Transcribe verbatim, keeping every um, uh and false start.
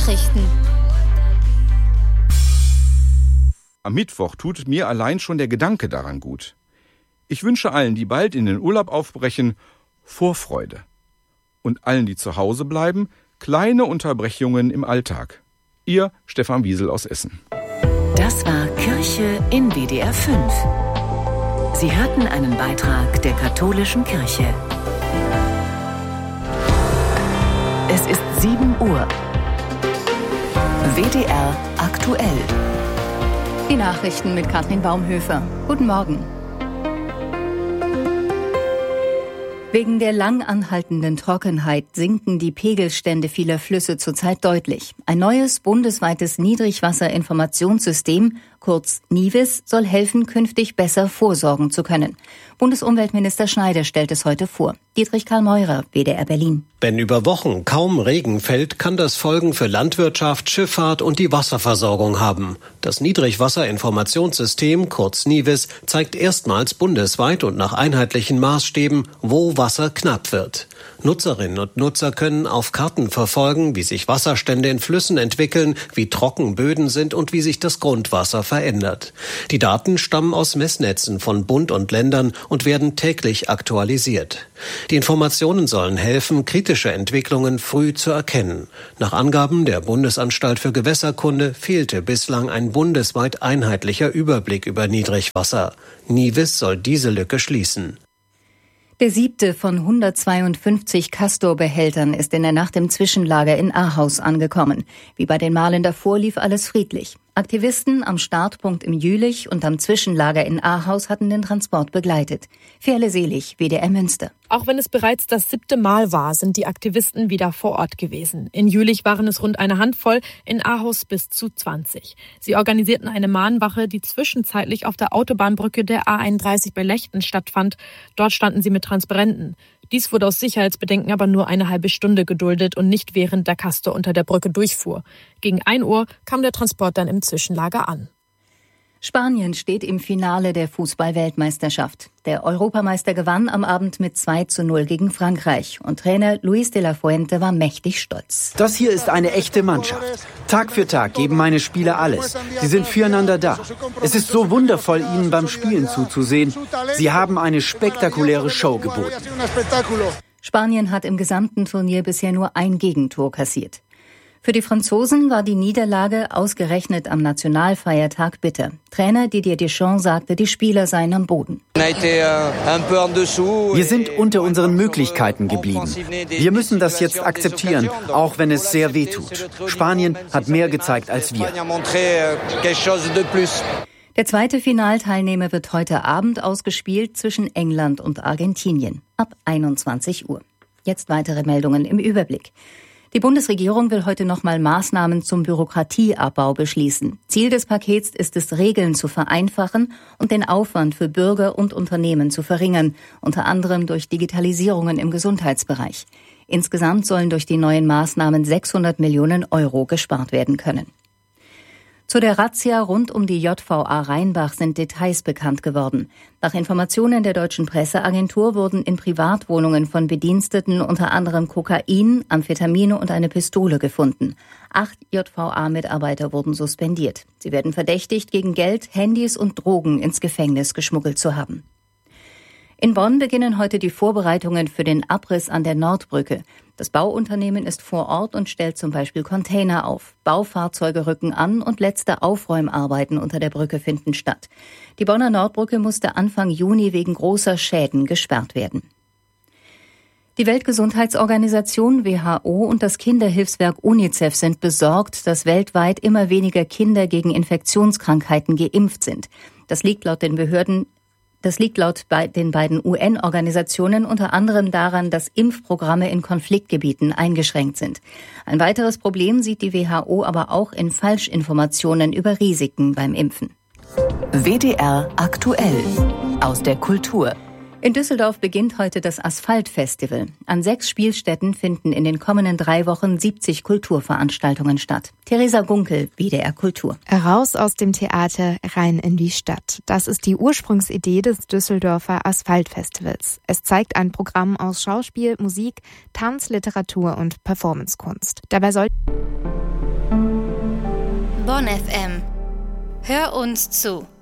Nachrichten. Am Mittwoch tut mir allein schon der Gedanke daran gut. Ich wünsche allen, die bald in den Urlaub aufbrechen, Vorfreude. Und allen, die zu Hause bleiben, kleine Unterbrechungen im Alltag. Ihr Stefan Wiesel aus Essen. Das war Kirche in W D R fünf. Sie hörten einen Beitrag der katholischen Kirche. Es ist sieben Uhr. W D R aktuell. Die Nachrichten mit Katrin Baumhöfer. Guten Morgen. Wegen der lang anhaltenden Trockenheit sinken die Pegelstände vieler Flüsse zurzeit deutlich. Ein neues bundesweites Niedrigwasserinformationssystem, kurz NIWIS, soll helfen, künftig besser vorsorgen zu können. Bundesumweltminister Schneider stellt es heute vor. Dietrich Karl Meurer, W D R Berlin. Wenn über Wochen kaum Regen fällt, kann das Folgen für Landwirtschaft, Schifffahrt und die Wasserversorgung haben. Das Niedrigwasserinformationssystem, kurz NIWIS, zeigt erstmals bundesweit und nach einheitlichen Maßstäben, wo Wasser knapp wird. Nutzerinnen und Nutzer können auf Karten verfolgen, wie sich Wasserstände in Flüssen entwickeln, wie trocken Böden sind und wie sich das Grundwasser verändert. Die Daten stammen aus Messnetzen von Bund und Ländern und werden täglich aktualisiert. Die Informationen sollen helfen, kritische Entwicklungen früh zu erkennen. Nach Angaben der Bundesanstalt für Gewässerkunde fehlte bislang ein bundesweit einheitlicher Überblick über Niedrigwasser. NIWIS soll diese Lücke schließen. Der siebte von hundertzweiundfünfzig Castor-Behältern ist in der Nacht im Zwischenlager in Ahaus angekommen. Wie bei den Malen davor lief alles friedlich. Aktivisten am Startpunkt im Jülich und am Zwischenlager in Ahaus hatten den Transport begleitet. Ferle Selig, W D R Münster. Auch wenn es bereits das siebte Mal war, sind die Aktivisten wieder vor Ort gewesen. In Jülich waren es rund eine Handvoll, in Ahaus bis zu zwanzig. Sie organisierten eine Mahnwache, die zwischenzeitlich auf der Autobahnbrücke der A einunddreißig bei Lechten stattfand. Dort standen sie mit Transparenten. Dies wurde aus Sicherheitsbedenken aber nur eine halbe Stunde geduldet und nicht während der Castor unter der Brücke durchfuhr. Gegen ein Uhr kam der Transport dann im Zwischenlager an. Spanien steht im Finale der Fußball-Weltmeisterschaft. Der Europameister gewann am Abend mit zwei zu null gegen Frankreich und Trainer Luis de la Fuente war mächtig stolz. Das hier ist eine echte Mannschaft. Tag für Tag geben meine Spieler alles. Sie sind füreinander da. Es ist so wundervoll, ihnen beim Spielen zuzusehen. Sie haben eine spektakuläre Show geboten. Spanien hat im gesamten Turnier bisher nur ein Gegentor kassiert. Für die Franzosen war die Niederlage ausgerechnet am Nationalfeiertag bitter. Trainer Didier Deschamps sagte, die Spieler seien am Boden. Wir sind unter unseren Möglichkeiten geblieben. Wir müssen das jetzt akzeptieren, auch wenn es sehr weh tut. Spanien hat mehr gezeigt als wir. Der zweite Finalteilnehmer wird heute Abend ausgespielt zwischen England und Argentinien ab einundzwanzig Uhr. Jetzt weitere Meldungen im Überblick. Die Bundesregierung will heute nochmal Maßnahmen zum Bürokratieabbau beschließen. Ziel des Pakets ist es, Regeln zu vereinfachen und den Aufwand für Bürger und Unternehmen zu verringern, unter anderem durch Digitalisierungen im Gesundheitsbereich. Insgesamt sollen durch die neuen Maßnahmen sechshundert Millionen Euro gespart werden können. Zu der Razzia rund um die J V A Rheinbach sind Details bekannt geworden. Nach Informationen der deutschen Presseagentur wurden in Privatwohnungen von Bediensteten unter anderem Kokain, Amphetamine und eine Pistole gefunden. Acht J V A-Mitarbeiter wurden suspendiert. Sie werden verdächtigt, gegen Geld, Handys und Drogen ins Gefängnis geschmuggelt zu haben. In Bonn beginnen heute die Vorbereitungen für den Abriss an der Nordbrücke. Das Bauunternehmen ist vor Ort und stellt zum Beispiel Container auf. Baufahrzeuge rücken an und letzte Aufräumarbeiten unter der Brücke finden statt. Die Bonner Nordbrücke musste Anfang Juni wegen großer Schäden gesperrt werden. Die Weltgesundheitsorganisation W H O und das Kinderhilfswerk UNICEF sind besorgt, dass weltweit immer weniger Kinder gegen Infektionskrankheiten geimpft sind. Das liegt laut den Behörden Das liegt laut den beiden U N-Organisationen unter anderem daran, dass Impfprogramme in Konfliktgebieten eingeschränkt sind. Ein weiteres Problem sieht die W H O aber auch in Falschinformationen über Risiken beim Impfen. W D R aktuell aus der Kultur. In Düsseldorf beginnt heute das Asphalt-Festival. An sechs Spielstätten finden in den kommenden drei Wochen siebzig Kulturveranstaltungen statt. Theresa Gunkel, W D R Kultur. Raus aus dem Theater, rein in die Stadt. Das ist die Ursprungsidee des Düsseldorfer Asphalt-Festivals. Es zeigt ein Programm aus Schauspiel, Musik, Tanz, Literatur und Performancekunst. Dabei soll Bonn F M. Hör uns zu.